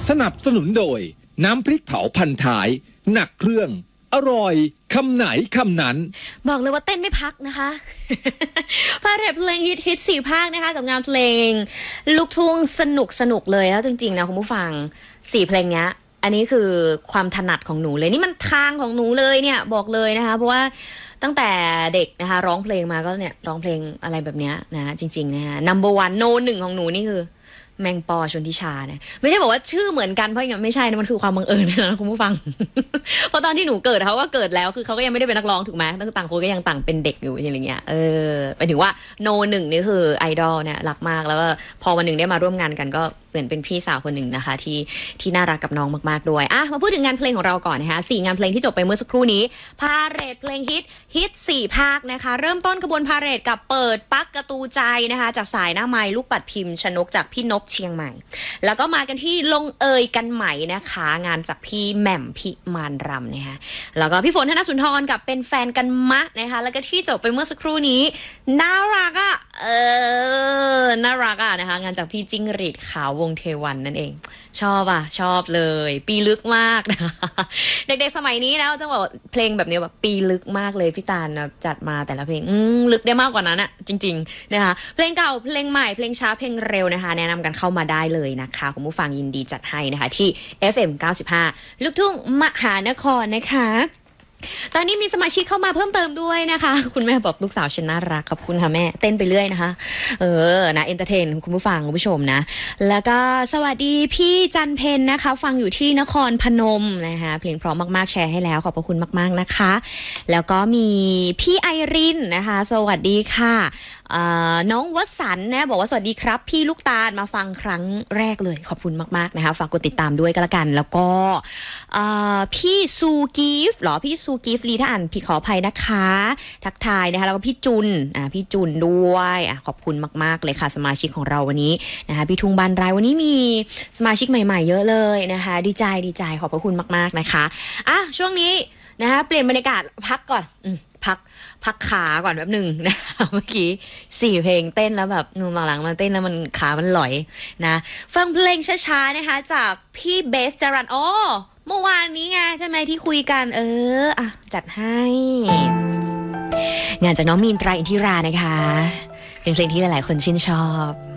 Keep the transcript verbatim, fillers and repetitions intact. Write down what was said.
สนับสนุนโดยน้ำพริกเผาพันท้ายหนักเครื่องอร่อยคำไหนคำนั้นบอกเลยว่าเต้นไม่พักนะคะพาเรทเพลงฮิตฮิตสี่ภาคนะคะกับงานเพลงลูกทุ่งสนุกสนุกเลยแล้วจริงๆนะคุณผู้ฟังสี่เพลงเนี้ยอันนี้คือความถนัดของหนูเลยนี่มันทางของหนูเลยเนี่ยบอกเลยนะคะเพราะว่าตั้งแต่เด็กนะคะร้องเพลงมาก็เนี่ยร้องเพลงอะไรแบบเนี้ยนะจริงๆนะคะ number one โนหนึ่งของหนูนี่คือแมงปอชนทิชาเนี่ยไม่ใช่บอกว่าชื่อเหมือนกันเพราะอย่างไม่ใช่นะมันคือความบังเอิญนะคุณผู้ฟัง เพราะตอนที่หนูเกิดเขาก็เกิดแล้วคือเขาก็ยังไม่ได้เป็นนักร้องถูกไหมตั้งต่างคนก็ยังต่างเป็นเด็กอยู่อะไรเงี้ยเออไปถึงว่าโนหนึ่งนี่คือไอดอลเนี่ยรักมากแล้วก็พอวันหนึ่งได้มาร่วมงานกันก็เหมือนเป็นพี่สาวคนหนึ่งนะคะที่ที่น่ารักกับน้องมากๆด้วยอ่ะมาพูดถึงงานเพลงของเราก่อนนะคะสี่งานเพลงที่จบไปเมื่อสักครู่นี้พาเหรดเพลงฮิตฮิตสี่ภาคนะคะเริ่มต้นขบวนพาเหรดกับเปิดปักกระตูใจนะคะจากสายหน้าไม้ลูกปัดพิมพ์ชนกจากพี่นพเชียงใหม่แล้วก็มากันที่ลงเอยกันใหม่นะคะงานจากพี่แหม่มพิมานรำนะคะแล้วก็พี่ฝนธนสุนทรกับเป็นแฟนกันมะนะคะแล้วก็ที่จบไปเมื่อสักครู่นี้น่ารักอ่ะเออน่ารักอ่ะนะคะงานจากพี่จิ้งหรีดขาววงเทวันนั่นเองชอบอ่ะชอบเลยปีลึกมากนะคะเด็กๆสมัยนี้แล้วต้องบอกเพลงแบบนี้แบบปีลึกมากเลยพี่ตาลจัดมาแต่ละเพลงอืมลึกได้มากกว่านั้นอ่ะจริงๆนะคะเพลงเก่าเพลงใหม่เพลงช้าเพลงเร็วนะคะแนะนำกันเข้ามาได้เลยนะคะคุณผู้ฟังยินดีจัดให้นะคะที่ เอฟ เอ็ม เก้าสิบห้า ลูกทุ่งมหานครนะคะตอนนี้มีสมาชิกเข้ามาเพิ่มเติมด้วยนะคะคุณแม่บอกลูกสาวฉันน่ารักขอบคุณค่ะแม่เต้นไปเรื่อยนะคะเออนะเอนเตอร์เทนคุณผู้ฟังคุณผู้ชมนะแล้วก็สวัสดีพี่จันเพนนะคะฟังอยู่ที่นครพนมนะคะเพลงเพราะมากๆแชร์ให้แล้วขอบพระคุณมากๆนะคะแล้วก็มีพี่ไอรินนะคะสวัสดีค่ะน้องวสันต์นะบอกว่าสวัสดีครับพี่ลูกตาลมาฟังครั้งแรกเลยขอบคุณมากๆนะคะฝากกดติดตามด้วยก็แล้วกันแล้วก็พี่ซูกีฟหรอพี่ซูกีฟลีถ้าอ่านผิดขออภัยนะคะทักทายนะคะแล้วก็พี่จุนอ่าพี่จุนด้วยอ่ะขอบคุณมากๆเลยค่ะสมาชิกของเราวันนี้นะคะพี่ทุ่งบานรายวันนี้มีสมาชิกใหม่ๆเยอะเลยนะคะดีใจดีใจขอบพระคุณมากๆนะคะอ่ะช่วงนี้นะคะเปลี่ยนบรรยากาศพักก่อนพักพักขาก่อนแป๊บหนึ่งนะเมื่อกี้สี่เพลงเต้นแล้วแบบนุ่มหลังๆมาเต้นแล้วมันขามันหลอยนะฟังเพลงช้าๆนะคะจากพี่เบสจรันโอเมื่อวานนี้ไงใช่ไหมที่คุยกันเอออ่ะจัดให้งานจากน้องมีนตราอินทิรานะคะเป็นเพลงที่หลายๆคนชื่นชอบ